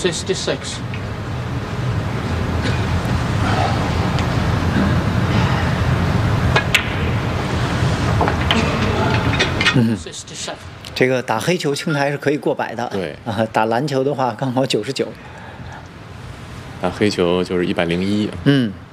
66. 67. 这个打黑球青台是可以过100的， 对啊，打蓝球的话刚好99。 打黑球就是101。 嗯。